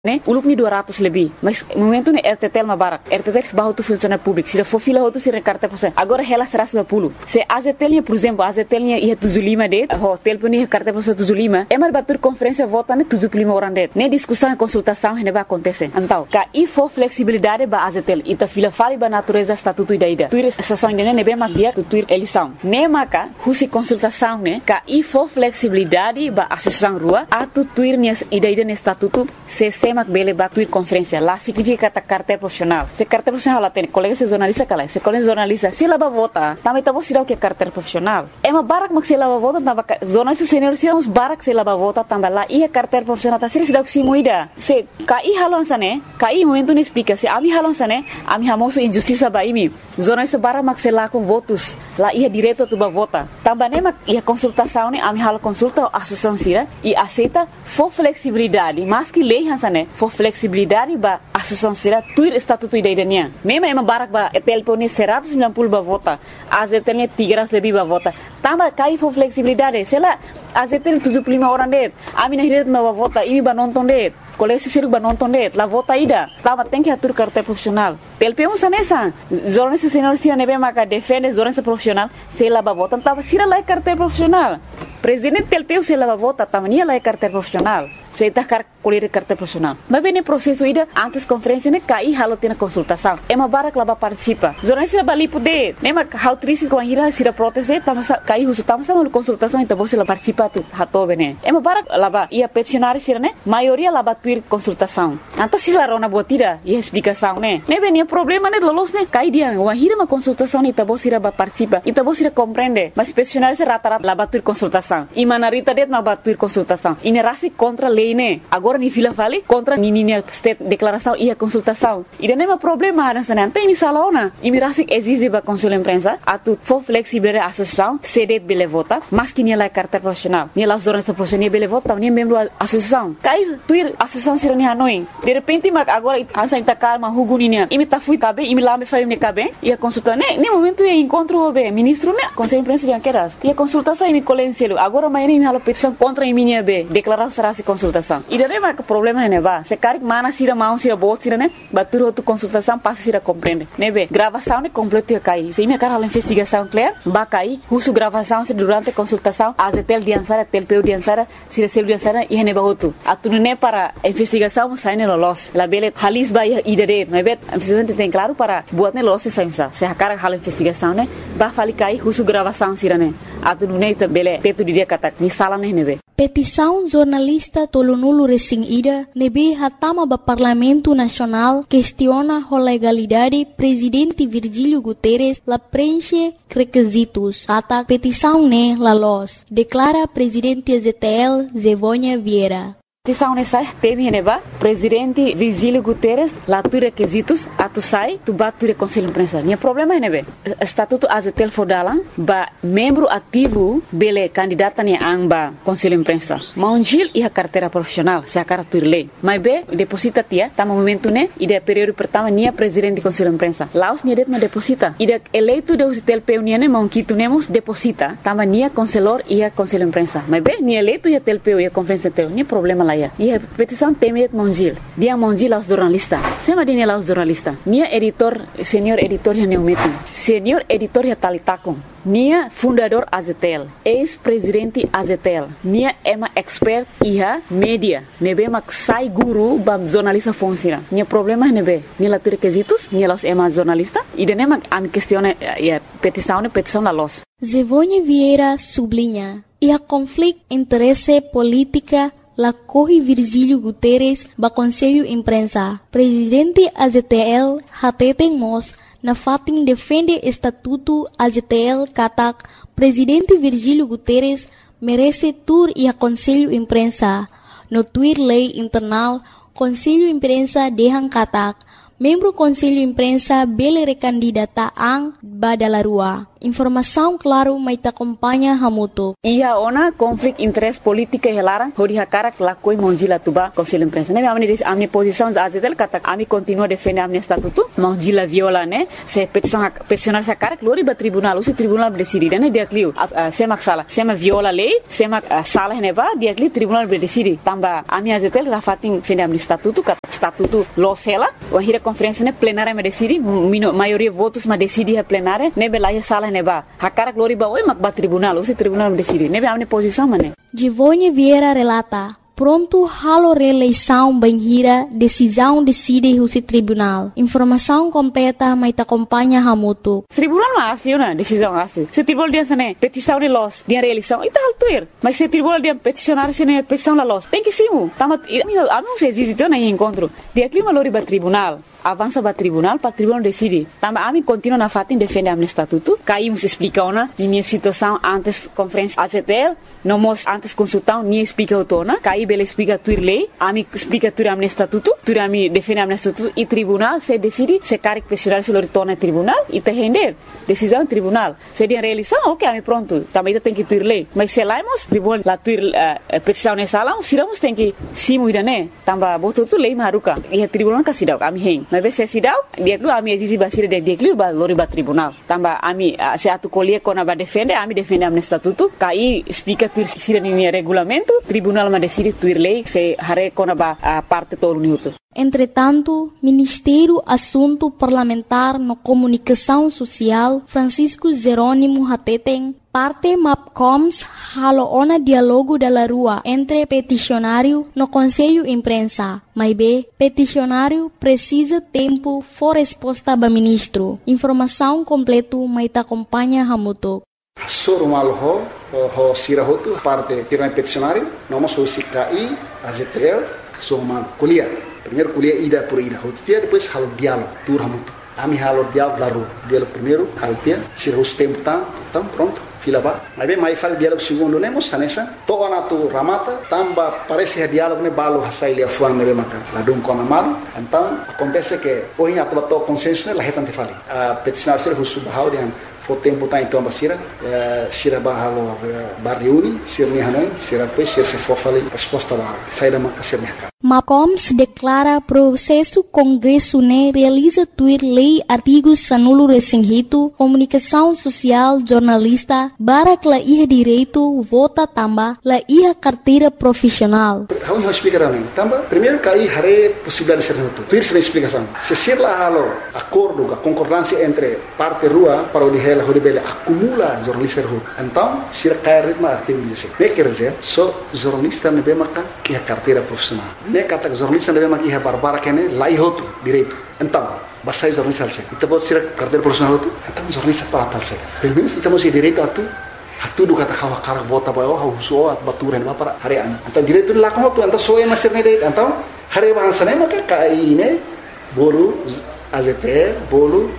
né? O lucro de 200 lebih, mas no momento né RTTL mabarak, RTTL barra tu funcionário público, se for fila outro se recarta por cento. Agora ela será sobre pulo. Se a ZTL, por exemplo, a ZTL ia tuzulima de, hotel pun ia carta por cento tuzulima, é mais batur conferência vota né tuzulima orang de, né discussão e consultação né vai acontecer. Então, cá e for flexibilidade ba a ZTL, ita fila fale ba natureza estatuto ida. Tuir estação de né bem mais dia tu tuir eleição. Né maca, husi consultação né, cá e for flexibilidade ba associação rua, a tu tuir né ida né estatuto se mak bele batuir conferência lá significa ta carteira profissional. Se carteira profissional lá tem colega se jornalista cala, se colega jornalista se lá ba vota, também tá você dá o que é carteira profissional. É uma barak mak se lá ba vota, tamba jornalista senior se uns barak se lá ba vota, tamba lá e a carteira profissional tá se dá o que se moida. Se cai halonsa né, cai momento não explica se ami halonsa né, ami hamoso injustiça ba imi. Jornalista barak mak se lá com votos, lá ia direto tu ba vota. Tamba né mak ia consultação né, ami hal consulta a associação sira e aceita for flexibilidade, mas que lei hansa né for flexibilidade ba associação será tuir estatuto idainya mesmo é uma barak ba telpone 190 ba vota as etelnya 300 lebih ba vota tamba kai for flexibilidade sela as etel 75 orang det amina hiret ba vota ini ba nonton det kolesi seru ba nonton det la vota ida tamba tem que atur carteira profissional telpeu sanesa jornalista senior sira nebe maka defende jornalista profissional sela ba vota tamba sira la carteira profissional presidente telpeu sela ba vota tamba nia la carteira profissional se tá colher carteira profissional. Mas bem no processo ida antes conferência né cai halo tem consultação. É uma barak lá participa. Jornalista bali poder, né mas how triste com a ira se da proteste, tamo cai uso tamo sama consultação então você lá participa tu hato bene. É uma barak lá ia peticionar se né, maioria lá tuir consultação. Então se lá rona botira e explicação né. Né bem problema né lolos né cai dia uma ira uma consultação então você lá participa. Então você compreende. Mas peticionar se rata-rata lá tuir consultação. E manarita det na tuir consultação. Inerasi contra lei né. Agora ni fila vale contra nininha state declaração e a consultação. E não é um problema nessa não tem misalona. Imigrasi exige ba consul imprensa a tu for flexible a associação cede bele vota, mas que nem lá carteira profissional. Nem lá jornalista profissional bele vota, nem membro da associação. Cai tuir associação sira ni Hanoi. De repente mas agora ansa inta calma huguninya. Imi ta fui cabe, imi lá me faz me cabe e a consulta né, nem momento é encontro be ministro né, conselho imprensa de Anqueras. E a consultação imi colenselo. Agora mas nem halo petição contra iminia be, declaração será se consultação. E daí mas problema né ba se cari mana sira mau sira bot sira né batur outro consultação passa sira compreende né be gravação né completo cai se minha cara a investigação clear ba cai uso gravação se durante a consultação a zetel de ansara telpeu de ansara sira sel de ansara e ne ba outro atunu né para investigação sai ne lolos la bele halis ba idere né be precisamente tem claro para buat ne lolos se a cara a investigação né ba fali cai uso gravação sira né atunu né bele teto dia kata ni sala né be petição jornalista Tolonulu Resing Ida nebe hatama ba Parlamento Nacional questiona a legalidade presidente Virgílio Guterres la preenche requisitos. Kata petição ne la los, declara presidente ZTL Zevônia Vieira. Petição nessa teme neba presidente Virgílio Guterres lá tu requisitos atu sai tu bature conselho imprensa. Nia problema nebe estatuto azetel fodalan ba membro ativo bele candidata ni amba conselho imprensa. Maunjil e a carteira profissional se a cartur lei. Mas be deposita tia tama momento né e de período pertama nia presidente conselho imprensa. Laos nia det ma deposita. E de eleito de usitel peunia ne monquito nemos deposita tama nia conselor e a conselho imprensa. Mas be nia eleito e a telpeu e a conferência teu nia problema lá. E a petição tem Monjil. Dia Monjil aos jornalistas. Sema dia aos jornalistas. Nia editor, senior editor ya neumetin. Senior editor ya talitakon. Nia fundador AZTL. Ex-presidente AZTL. Nia ema expert iha media. Nebe mak sai guru bam jornalista fonsira. Nia problema nebe. Nia la requisitos. Nia los ema jornalista. E de nema am questione petição la los. Zevônia Vieira sublinha. E a conflito interesse política la corre Virgílio Guterres ba Conselho Imprensa. Presidente AZTL hateten mos na fatin defende estatuto AZTL katak Presidente Virgílio Guterres merece tur e a Conselho Imprensa. No tuir lei internal Conselho Imprensa dehang katak membro Conselho Imprensa bele recandidata ang Badalarua. Informação claro mai ta acompanha hamuto. Ia ona conflict interest politika helarang hodi hakarak lakoi monjila tuba Conselho Imprensa. Ne amni posição azetel kata ami continua defender amni statuto monjila viola ne se peticionar sa karak lori ba tribunal usi tribunal decide ne dia kliu semak sala sema viola lei semak salah ne ba dia kliu tribunal decide tamba ami azetel rafatin defender amni statuto lo sela o hira conferência ne plenária me decide maioria votos ma decide a plenária ne bela sala neba hakara glori ba oi makba tribunal usi tribunal decide nebe amne posição mane Givone Vieira relata pronto halo reeleição banhira decisão decide o tribunal informação completa mai ta acompanha hamuto tribunal ma asli na decisão asli se tribunal dia sane petição de los dia reeleição ita altuir mas se tribunal dia peticionar sene petição la los tem que simu tamat ami se existe na encontro dia clima lori ba tribunal avança para tribunal decide. Também a mim continua na fatin defende a minha estatuto. Caímos explica ona minha situação antes conferência ACTL, não mos antes consultão nem explica o tona. Caí bela explica tu lei, a mim explica tu a minha estatuto, tu a mim defende a minha estatuto e tribunal se decide se caric questionar se lo retorna tribunal e te render decisão tribunal. Se dia reeleição, ok, a mim pronto. Também tem que tu lei, mas se laimos tribunal la tu petição nessa sala, siramos tem que simu idane. Também botou tu lei maruca e a tribunal casidau a mim mas se sidau dia klu ami exizi basira dia klu ba lori ba tribunal tamba ami se atu kolie kona ba defende ami defende am statuto kai explica tu sira ni regulamento tribunal ma decide tu lei se hare kona ba parte todo minuto. Entretanto, Ministério Assunto Parlamentar no Comunicação Social Francisco Jerônimo Hateteng parte MAPCOMS halo ona dialogo da rua entre peticionário no Conselho Imprensa. Mas peticionário precisa tempo for resposta ba ministro. Informação completo mai ta acompanha hamuto. Soro malo ho sirahotu parte tirana peticionário, nós o CKI, AZTL, soro malo kuliah. Primeiro kuliah ida por ida, depois halo diálogo, tur hamutu. Ami halo diálogo da rua. Diálogo primeiro, kalpia, sirahus tempo tam pronto. Fila ba, mas bem mais fala diálogo segundo nemos sanessa, toa na tu ramata, tamba parece diálogo ne balo hasai lia fuang ne maka, ladum kona maru, então acontece que hoje a tua consenso ne lahetan te fali, a peticionário ser husu bahau dian fo tempo tá então basira, sira bahalo barriuni, sira ni hanoi, sira pois sira se for fali resposta ba, saída maka sira ni MAPCOMS declara processo Congresso ne realiza tuir lei artigos sanulo resinghito, comunicação social, jornalista, barak la iha direito, vota tamba, la iha carteira profissional. Vamos explicar também. Tamba, primeiro cair hare possibilidade de ser reto. Tuir se explicação. Se ser lá halo acordo, a concordância entre parte rua para o dihela horibele acumula jornalista reto. Então, se cair ritmo artigo 16. Ne quer dizer, só jornalista ne bemaka iha carteira profissional. Ne kata jornalista deve maki barbara kene lai hotu direito. Então, basai jornalista alse. Ita pode ser carteira profissional hotu. Então jornalista para alse. Pelo menos ita mesti direito atu do kata kawa karak bota bayo hauso at baturan ba para harian. Então direito la ko hotu anta soe master ne direito. Então hare bahasa ne maka kai ne bolu AZTL bolu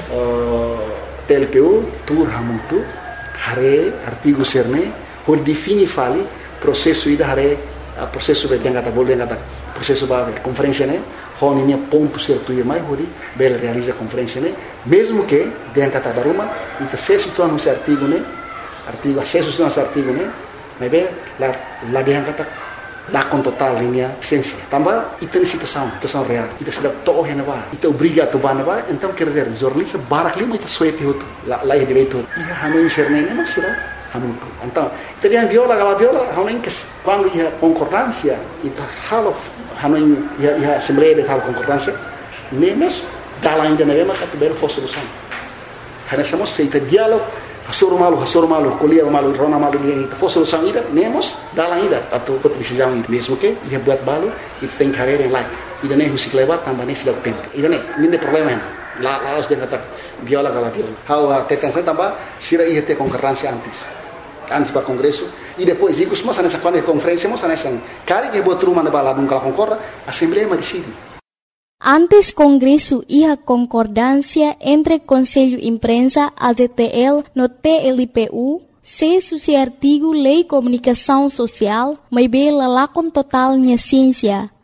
TLPU tur hamutu hare artigo serne ho defini fali processo ida hare processo be yang kata boleh kata processo ba conferência né honinha ponto certo e mais hori bel realiza conferência né mesmo que yang kata daruma ita acesso tu no artigo né artigo acesso no artigo né mas be la yang kata la com total linha essência tambah ita situação real ita sudah toh hena ba ita obriga tu ba ba então quer dizer jornalista barak lima ita suete hotu la direito ia hanu serne né mas hamutu. Então, teriam viola, hanuin quando ia concordância, ita halo hanuin ia assembleia de tal concordância, nemos dalam ainda na mesma categoria for solução. Hanessamos se ita diálogo, hasoro malu, kuliah malu, rona malu dia ita for solução ida, nemos dalam ida atau decisão ida. Mesmo que ia buat balu, ita tem carreira lain. Ida ne husik lewat tambah ne sudah tempo. Ida ne, ini problema. La os dia kata viola. Hau tetansa tambah sira ia te concordância antes para Congresso e depois digo mas nessa quando conferência mas nessa cara que botou uma na bala nunca concorda assembleia mas decide. Antes Congresso ia concordância entre Conselho Imprensa AZTL no TLPU se suci artigo Lei Comunicação Social mas bela lá com total minha ciência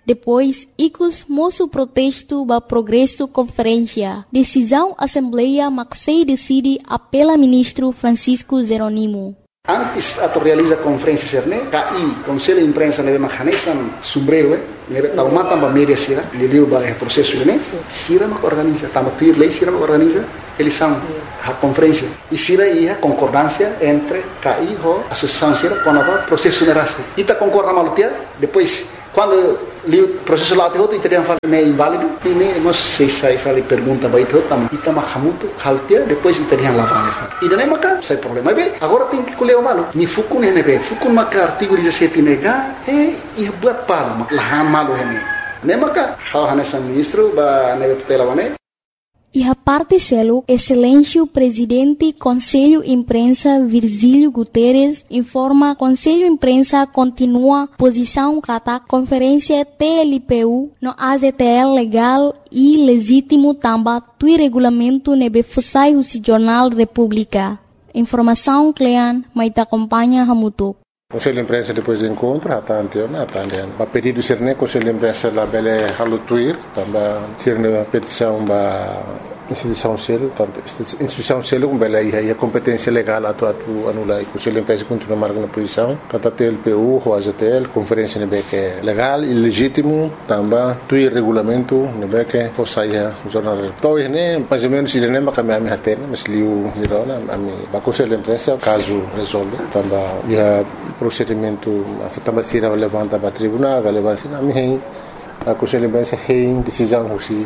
depois icos moço protesto ba progresso conferência. Decisão Assembleia Maxei decide apela ministro Francisco Jeronimo. Antes ato realiza conferência serne, KI, Conselho de Imprensa neve mahanesan sombrero, neve taumata ba media sira, liliu ba processo ne, sira mak organiza, tama tuir lei sira mak organiza, eleição a conferência. E sira ia concordância entre KI ho associação sira com a processo nerase. Ita concorda malutia, depois quando li o processo lá outro e teriam falado é inválido, e nem nós sei sai fale pergunta vai ter também. Ita mahamuto haltia, depois teriam lá vale. E daí maca sai problema bem. Agora tem que colher o malo. Ni fukun ne be, fukun maca artigo 17 nega e buat palo, lahan malo hene. Ne maca hal hanesa ministro ba nebe tutela wane. E a parte selo, excelência presidente Conselho Imprensa Virgílio Guterres informa Conselho Imprensa continua posição kata conferência TLPU no AZTL legal e legítimo tamba tui regulamento nebe fusai husi Jornal República. Informação Clean, maita acompanha Hamutuk. Conselho de Imprensa depois do encontro, a pedido ser ne Conselho de Imprensa da bele halutuir, também ser ne petição ba instituição selo, tanto instituição selo bele aí a competência legal atu anula e Conselho de Imprensa continua marcando a posição, kata TLPU, o AZTL, conferência nebe que legal e legítimo, também tuir regulamento nebe que fosse o jornal. Então né, mais ou menos ele nem macam a hatena, mas liu hirona a Conselho de Imprensa caso resolve, também procedimento também se levanta para tribunal, relevância na minha a Conselho de Imprensa tem decisão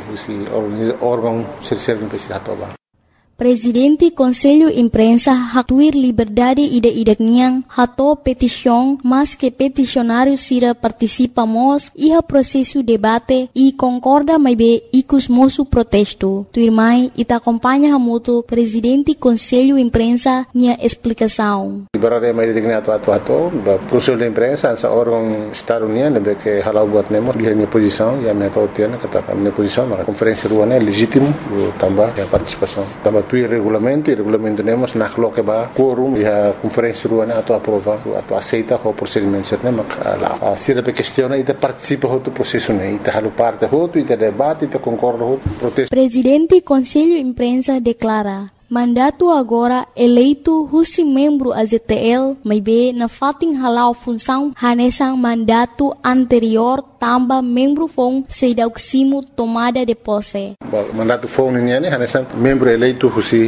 órgão ser precisa tomar. Presidente Conselho Imprensa hatuir liberdade ida-idakniang hato petição, mas que peticionário sira participamos e a processo debate e concorda mais bem icos moço protesto. Tuirmai ita acompanha hamuto Presidente Conselho Imprensa nia explicação. Liberdade mais idakniang atu Conselho de Imprensa essa órgão Estado União que halau buat nemo dia minha posição e a minha totiana kata minha posição na conferência ruana legítimo também a participação também tu regulamento temos na que ba quorum e a conferência ruana atu aprova atu aceita o procedimento certo mas a sira pe questiona e participa do processo né e halu parte hoto e debate e concorda hoto protesto. Presidente Conselho Imprensa declara mandato agora eleito husi membro AZTL may be na fating halau função hanesang mandato anterior tamba membro fong sedauksimo tomada de posse. Mandato fong niya ne hanesang membro eleito husi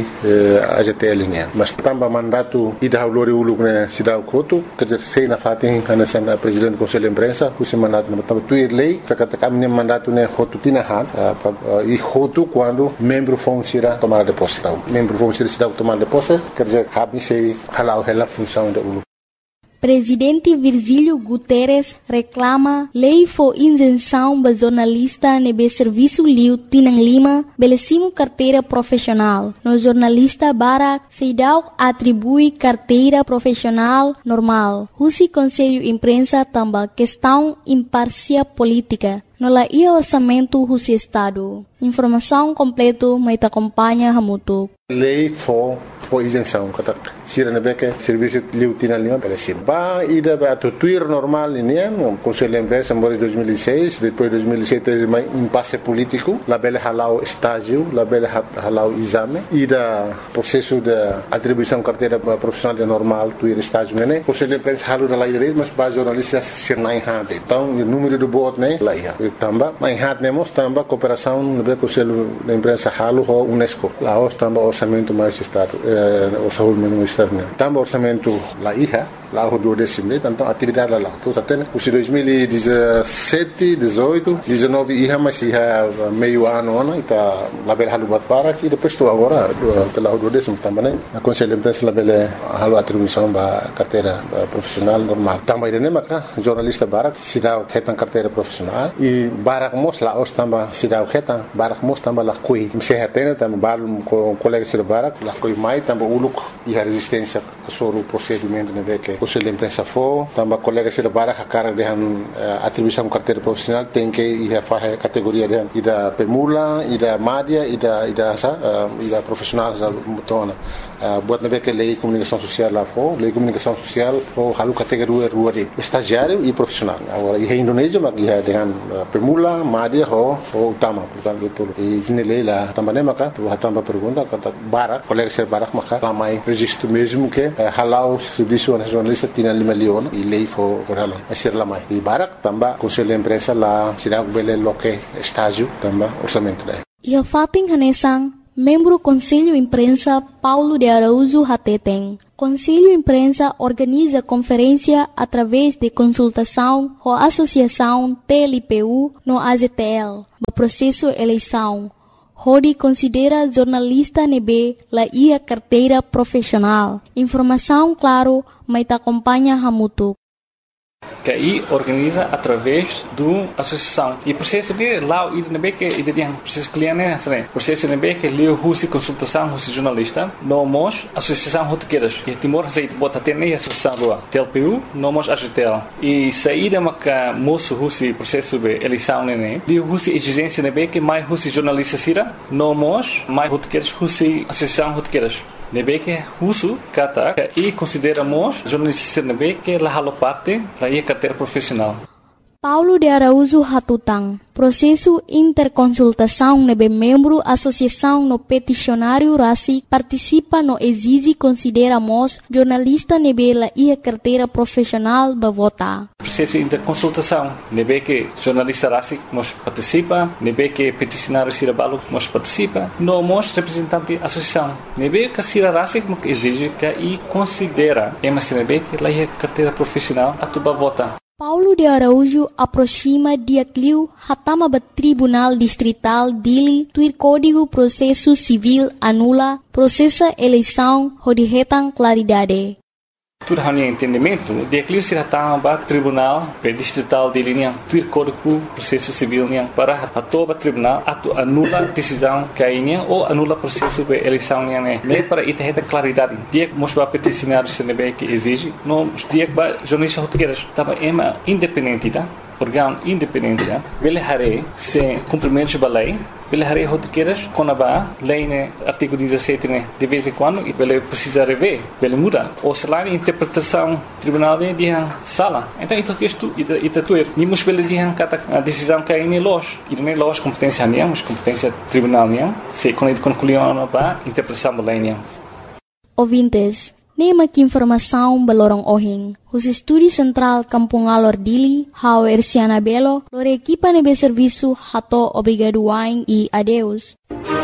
AZTL niya. Mas tamba mandato ida haulori uluk ne sidau koto kejersei na fating hanesang presidente Conselho de Imprensa husi mandato na tamba tuir lei katatam ne mandato ne hotu tinahan e hotu quando membro fong sira tomada de posse. Membro vão ser cidade tomar de posse, quer dizer, habem se halau a função da ULU. Presidente Virgílio Guterres reclama lei for isenção ba jornalista nebe serviço liu tinang lima belecimo carteira profissional. No jornalista Barak Seidau atribui carteira profissional normal. Husi Conselho Imprensa tamba questão imparcial política. No la ia orçamento husi Estado. Informação completo mai ta acompanha Hamutuk. Lei for isenção, kata sira na beke serviço liu tinang lima belecimo. Ba ida ba tuir normal ini o Conselho de Imprensa em 2006, depois 2007 teve impasse político, la bele halau estágio, la bele halau exame, ida processo de atribuição carteira profissional de normal, tuir estágio né. Conselho de Imprensa halu da lei mas ba jornalistas ser na enhada. Então o número do voto né, lá ia. Tamba, mas enhada nemos tamba cooperação no Conselho de Imprensa halu ho UNESCO. Lá os tamba orçamento mais estado, o saúde ministério. Tamba orçamento lá ia. Lá o 12º, então atividade lá. Então até os 2017, 18, 19 ia mas ia meio ano está lá bel halu bat para que depois estou agora lá o 12º também a Conselho de Imprensa lá bel halu atribuição ba carteira profissional normal. Também ele maka jornalista barak se dá retan carteira profissional e barak mos lá os tamba se dá retan barak mos tamba lá coi se retena tamba balum com colegas de barak lá coi mai tamba uluk e a resistência sobre o procedimento né que Conselho de Imprensa for, também colegas de barak a cara de atribuição carteira profissional tem que ir a fazer categoria de da permula, da média, da profissional da mutona. buat nabe que lei comunicação social lá for, lei comunicação social for halu categoria rua de estagiário e profissional. Agora em Indonésia mak ia dengan pemula, media ho utama, portanto betul. E ini lei lá também maka tu hatamba pergunta kata barak, colega ser barak maka ramai registro mesmo que halau serviço nacionalista tinha 5 milhões e lei for berhalau. Ser lamai. E barak tambah conselho de imprensa lá sidak bele loke estágio tambah orçamento daí. Ia Fating Hanesang, membro Conselho Imprensa Paulo de Araújo Hateteng. Conselho Imprensa organiza conferência através de consultação com a Associação TLPU no AZTL, no processo eleição. Rodi considera jornalista nebe la ia carteira profissional. Informação claro, mas acompanha Hamutuk. Que aí organiza através do associação e processo de lá e também que tem processo cliente né processo também que leu russo consultação russo jornalista nós associação rotequeiras que Timor Receita bota ter nem associação do TLPU nós AGTL e saída maca moço russo processo de eleição né leu russo exigência também que mais russo jornalista sira nós mais rotequeiras russo associação rotequeiras nebe que russo kata e consideramos jornalista nebe que la halo parte da ia carteira profissional. Paulo de Araújo Hatutang, processo interconsultação nebe membro associação no peticionário RACI participa no exige consideramos jornalista nebe la ia carteira profissional ba vota. Processo interconsultação nebe que jornalista RACI nos participa, nebe que peticionário Sirabalo nos participa, nós representante associação nebe que Sira RACI exige que e considera mas nebe que la ia carteira profissional atuba vota. Paulo de Araújo aproxima dia cliu hatama ba Tribunal Distrital Dili tuir Código Processo Civil anula processa eleição hodihetang claridade. Tudo hanya entendimento, dia cliu se hatama ba Tribunal Distrital Dili niang tuir Código Processo Civil niang para hatoba tribunal atu anula decisão kainya ou anula processo de eleição niang ne para itaheta claridade. Dia mosba peticionário CNB que exige, no dia ba jornalista rotegueiras tava ema independente tá? Órgão independente, ele hare se cumprimento da lei, ele hare rotequeiras com a lei né artigo 17 né de vez em quando e ele precisa rever, ele muda ou se lá interpretação tribunal de sala. Então isto tuer nimos pela dia kata a decisão que aí nós e nem nós competência nem mas competência tribunal nem se quando concluiu para interpretação da lei nem. Ouvintes, nema que informação balorong ohing. Os Estúdio Central Kampung Alor Dili, Hao Ersiana Belo, lor equipa nebe serviço hato obrigado waing e adeus.